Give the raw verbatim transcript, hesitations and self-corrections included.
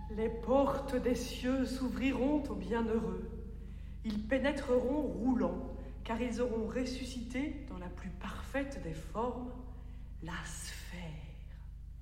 Les portes des cieux s'ouvriront aux bienheureux. Ils pénétreront roulants, car ils auront ressuscité dans la plus parfaite des formes la sphère.